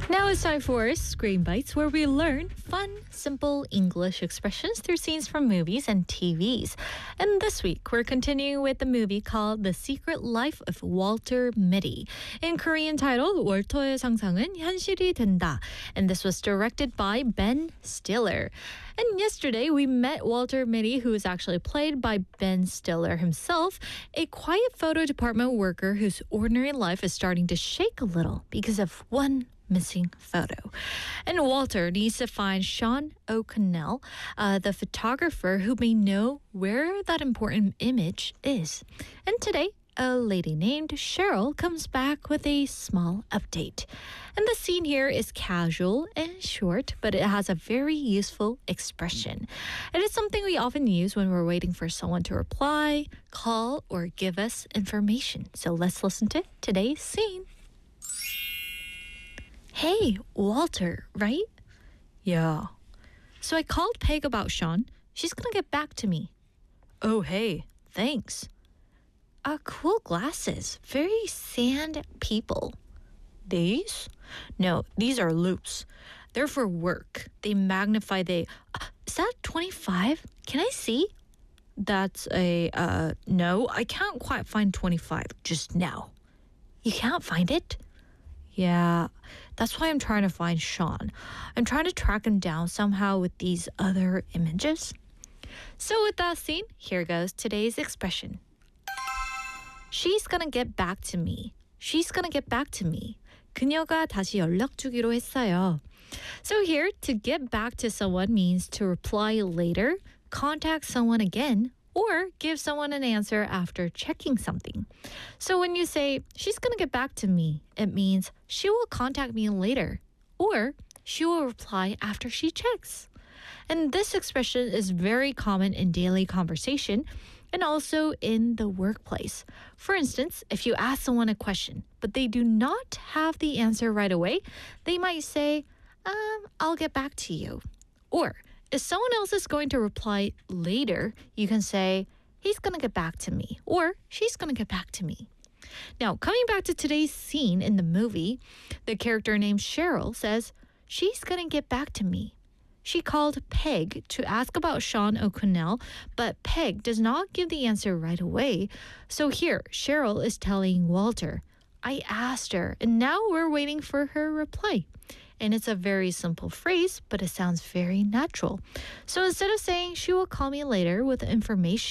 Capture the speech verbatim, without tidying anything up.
Now it's time for Screen Bites, where we learn fun, simple English expressions through scenes from movies and T Vs. And this week, we're continuing with the movie called The Secret Life of Walter Mitty. In Korean title, 월터의 상상은 현실이 된다. And this was directed by Ben Stiller. And yesterday, we met Walter Mitty, who is actually played by Ben Stiller himself, a quiet photo department worker whose ordinary life is starting to shake a little because of one missing photo. And Walter needs to find Sean O'Connell, uh, the photographer who may know where that important image is. And today, a lady named Cheryl comes back with a small update. And the scene here is casual and short, but it has a very useful expression. It is something we often use when we're waiting for someone to reply, call, or give us information. So let's listen to today's scene. Hey, Walter, right? Yeah. So I called Peg about Sean. She's gonna get back to me. Oh, hey, thanks. Uh, cool glasses. Very sand people. These? No, these are loose. They're for work. They magnify the... Uh, is that twenty-five? Can I see? That's a... Uh, no, I can't quite find twenty-five just now. You can't find it? Yeah, that's why I'm trying to find Sean. I'm trying to track him down somehow with these other images. So with that scene, here goes today's expression. She's gonna get back to me. She's gonna get back to me. 그녀가 다시 연락 주기로 했어요. So here, to get back to someone means to reply later, contact someone again, or give someone an answer after checking something. So when you say, she's gonna get back to me, it means she will contact me later, or she will reply after she checks. And this expression is very common in daily conversation and also in the workplace. For instance, if you ask someone a question, but they do not have the answer right away, they might say, um, I'll get back to you. Or if someone else is going to reply later, you can say, he's going to get back to me, or she's going to get back to me. Now, coming back to today's scene in the movie, the character named Cheryl says, she's going to get back to me. She called Peg to ask about Sean O'Connell, but Peg does not give the answer right away. So here, Cheryl is telling Walter, I asked her, and now we're waiting for her reply. And it's a very simple phrase, but it sounds very natural. So instead of saying she will call me later with information,